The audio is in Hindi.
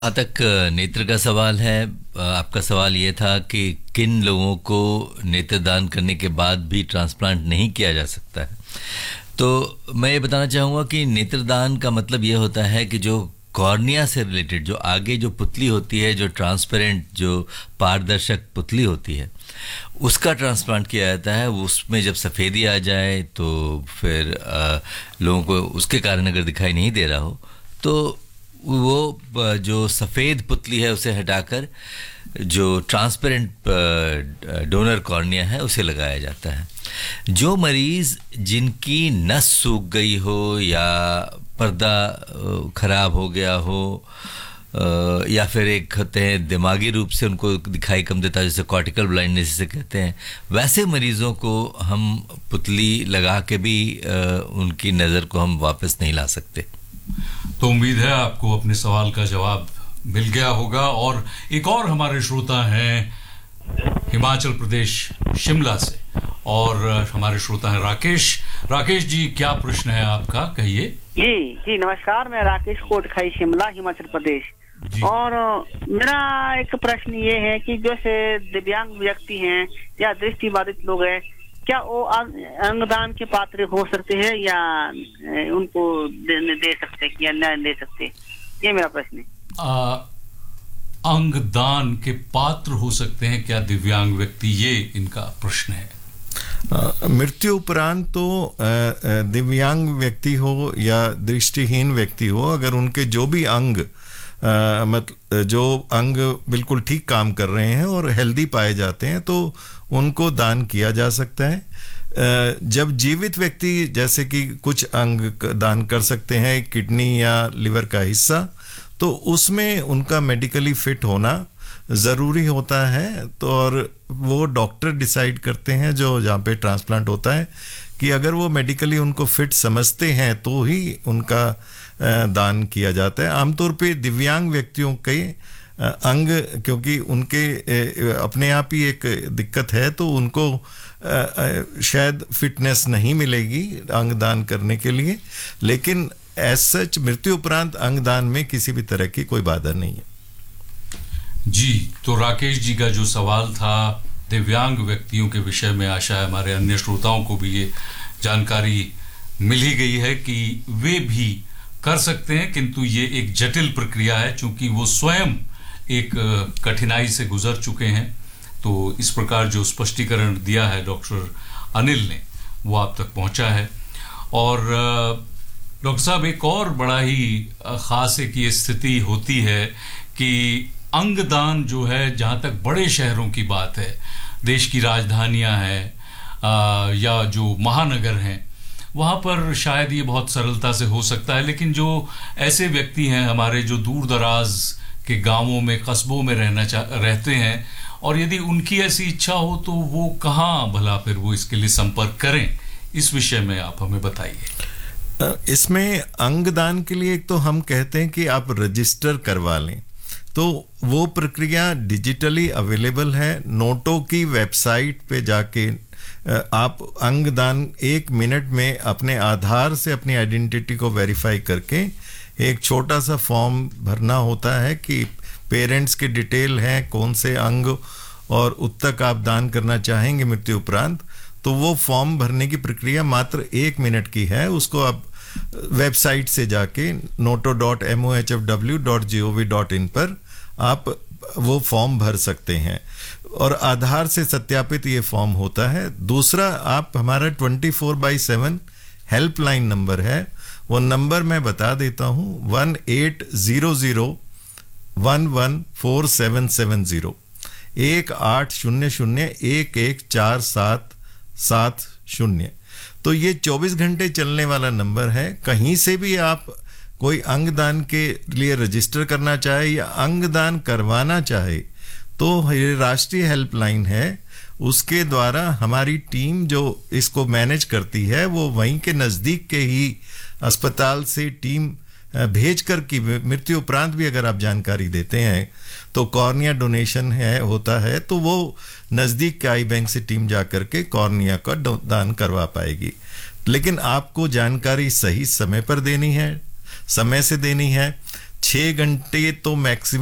जहाँ तक नेत्र का सवाल है, आपका सवाल ये था कि किन लोगों को नेत्रदान करने के बाद भी ट्रांसप्लांट नहीं किया जा सकता है। तो मैं ये बताना चाहूँगा कि नेत्रदान का मतलब ये होता है कि जो कॉर्निया से रिलेटेड, जो आगे जो पुतली होती है, जो ट्रांसपेरेंट, जो पारदर्शक पुतली होती है, उसका ट्रांसप्लांट किया जाता है। उसमें जब सफ़ेदी आ जाए तो फिर लोगों को उसके कारण अगर दिखाई नहीं दे रहा हो तो वो जो सफ़ेद पुतली है उसे हटाकर जो ट्रांसपेरेंट डोनर कॉर्निया है उसे लगाया जाता है। जो मरीज़ जिनकी नस सूख गई हो या पर्दा ख़राब हो गया हो या फिर एक होते हैं दिमागी रूप से उनको दिखाई कम देता है, जैसे कॉर्टिकल ब्लाइंडनेस जिसे कहते हैं, वैसे मरीज़ों को हम पुतली लगा के भी उनकी नज़र को हम वापस नहीं ला सकते। तो उम्मीद है आपको अपने सवाल का जवाब मिल गया होगा। और एक और हमारे श्रोता हैं हिमाचल प्रदेश शिमला से, और हमारे श्रोता हैं राकेश जी, क्या प्रश्न है आपका, कहिए। जी नमस्कार, मैं राकेश कोटखाई शिमला हिमाचल प्रदेश। और मेरा एक प्रश्न ये है कि जैसे दिव्यांग व्यक्ति हैं या दृष्टिबाधित लोग हैं, क्या वो अंगदान के पात्र हो सकते हैं या उनको दे सकते हैं या न दे सकते, ये मेरा प्रश्न है। अंगदान के पात्र हो सकते हैं क्या दिव्यांग व्यक्ति, ये इनका प्रश्न है। मृत्यु उपरांत तो दिव्यांग व्यक्ति हो या दृष्टिहीन व्यक्ति हो, अगर उनके जो भी अंग मतलब जो अंग बिल्कुल ठीक काम कर रहे हैं और हेल्दी पाए जाते हैं तो उनको दान किया जा सकता है। जब जीवित व्यक्ति जैसे कि कुछ अंग दान कर सकते हैं, किडनी या लिवर का हिस्सा, तो उसमें उनका मेडिकली फिट होना ज़रूरी होता है। तो और वो डॉक्टर डिसाइड करते हैं जो जहाँ पे ट्रांसप्लांट होता है कि अगर वो मेडिकली उनको फिट समझते हैं तो ही उनका दान किया जाता है। आमतौर पे दिव्यांग व्यक्तियों के अंग, क्योंकि उनके अपने आप ही एक दिक्कत है, तो उनको शायद फिटनेस नहीं मिलेगी अंगदान करने के लिए, लेकिन एज सच मृत्यु उपरांत अंगदान में किसी भी तरह की कोई बाधा नहीं है। जी, तो राकेश जी का जो सवाल था दिव्यांग व्यक्तियों के विषय में, आशा है हमारे अन्य श्रोताओं को भी ये जानकारी मिल ही गई है कि वे भी कर सकते हैं, किंतु ये एक जटिल प्रक्रिया है चूंकि वो स्वयं एक कठिनाई से गुजर चुके हैं। तो इस प्रकार जो स्पष्टीकरण दिया है डॉक्टर अनिल ने वो आप तक पहुंचा है। और डॉक्टर साहब, एक और बड़ा ही ख़ास एक ये स्थिति होती है कि अंगदान जो है, जहाँ तक बड़े शहरों की बात है, देश की राजधानियाँ हैं या जो महानगर हैं, वहाँ पर शायद ये बहुत सरलता से हो सकता है, लेकिन जो ऐसे व्यक्ति हैं हमारे जो दूर दराज के गांवों में, कस्बों में रहते हैं, और यदि उनकी ऐसी इच्छा हो तो वो कहाँ भला फिर वो इसके लिए संपर्क करें, इस विषय में आप हमें बताइए। इसमें अंगदान के लिए एक तो हम कहते हैं कि आप रजिस्टर करवा लें, तो वो प्रक्रिया डिजिटली अवेलेबल है। नोटो की वेबसाइट पे जाके आप अंगदान 1 मिनट में अपने आधार से अपनी आइडेंटिटी को वेरीफाई करके एक छोटा सा फॉर्म भरना होता है कि पेरेंट्स के डिटेल हैं, कौन से अंग और उत्तक आप दान करना चाहेंगे मृत्यु उपरांत, तो वो फॉर्म भरने की प्रक्रिया मात्र 1 मिनट की है। उसको आप वेबसाइट से जाके noto.mohfw.gov.in पर आप वो फॉर्म भर सकते हैं और आधार से सत्यापित ये फॉर्म होता है। दूसरा, आप हमारा 24/7 हेल्पलाइन नंबर है, वो नंबर मैं बता देता हूँ, 1800114770 1800114770। तो ये 24 घंटे चलने वाला नंबर है। कहीं से भी आप कोई अंगदान के लिए रजिस्टर करना चाहे या अंगदान करवाना चाहे तो ये राष्ट्रीय हेल्पलाइन है, उसके द्वारा हमारी टीम जो इसको मैनेज करती है वो वहीं के नज़दीक के ही अस्पताल से टीम भेज कर की मृत्यु उपरांत भी अगर आप जानकारी देते हैं तो कॉर्निया डोनेशन होता है तो वो नज़दीक के आई बैंक से टीम जा कर के कॉर्निया का दान करवा पाएगी। लेकिन आपको जानकारी सही समय पर देनी है, समय से देनी है। 6 घंटे तो मैक्सिमम